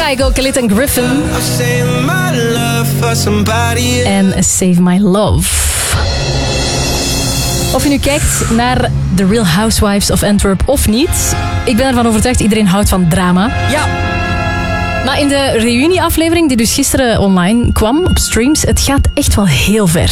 Kygo, Khalid en Griffin. En Save My Love. Of je nu kijkt naar The Real Housewives of Antwerp of niet, ik ben ervan overtuigd, iedereen houdt van drama. Ja. Maar in de reunieaflevering die dus gisteren online kwam op streams, het gaat echt wel heel ver.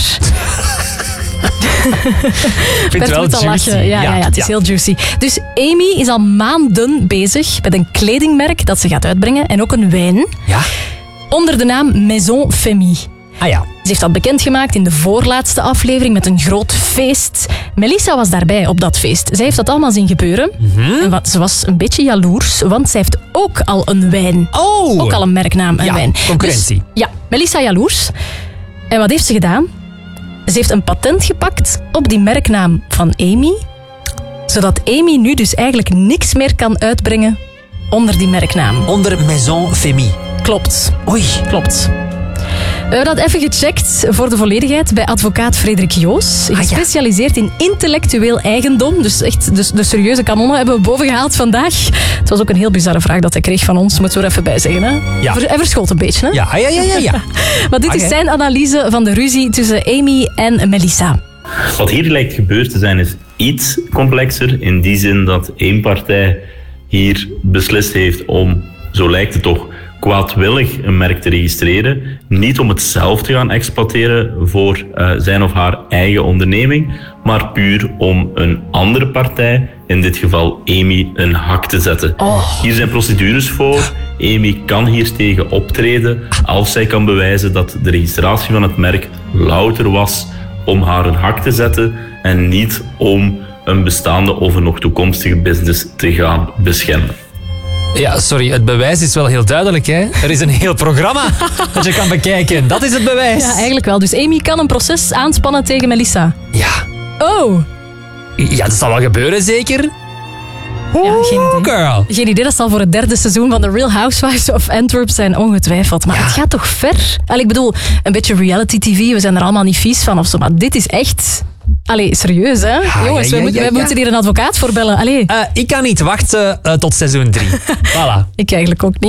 Ik vind het wel juicy. Lachen. Ja, het is heel juicy. Dus Amy is al maanden bezig met een kledingmerk dat ze gaat uitbrengen en ook een wijn. Ja. Onder de naam Maison Fémie. Ah ja. Ze heeft dat bekendgemaakt in de voorlaatste aflevering met een groot feest. Melissa was daarbij op dat feest. Zij heeft dat allemaal zien gebeuren. En ze was een beetje jaloers, want zij heeft ook al een wijn. Oh! Ook al een merknaam, een wijn. Concurrentie. Dus, ja, Melissa jaloers. En wat heeft ze gedaan? Ze heeft een patent gepakt op die merknaam van Amy, zodat Amy nu dus eigenlijk niks meer kan uitbrengen onder die merknaam. Onder Maison Fémie. Klopt. Oei. Klopt. We hebben dat even gecheckt voor de volledigheid bij advocaat Frederik Joos. Gespecialiseerd in intellectueel eigendom. Dus echt de serieuze kanonnen hebben we boven gehaald vandaag. Het was ook een heel bizarre vraag dat hij kreeg van ons, moeten we er even bij zeggen. Hè? Ja. Hij verschoot een beetje. Hè? Ja. Maar dit is zijn analyse van de ruzie tussen Amy en Melissa. Wat hier lijkt gebeurd te zijn is iets complexer. In die zin dat één partij hier beslist heeft om, zo lijkt het toch, kwaadwillig een merk te registreren. Niet om het zelf te gaan exploiteren voor zijn of haar eigen onderneming, maar puur om een andere partij, in dit geval Amy, een hak te zetten. Hier zijn procedures voor. Amy kan hiertegen optreden als zij kan bewijzen dat de registratie van het merk louter was om haar een hak te zetten en niet om een bestaande of een nog toekomstige business te gaan beschermen. Ja, sorry, het bewijs is wel heel duidelijk, hè? Er is een heel programma dat je kan bekijken. Dat is het bewijs. Ja, eigenlijk wel. Dus Amy kan een proces aanspannen tegen Melissa. Ja. Oh. Ja, dat zal wel gebeuren, zeker? Ja, geen idee. Girl. Geen idee, dat zal voor het derde seizoen van The Real Housewives of Antwerp zijn, ongetwijfeld. Maar het gaat toch ver? Ik bedoel, een beetje reality TV, we zijn er allemaal niet vies van of zo, maar dit is echt... Allee, serieus, hè? Jongens, wij moeten hier een advocaat voor bellen. Allee. Ik kan niet wachten tot seizoen 3. Voilà. Ik eigenlijk ook niet.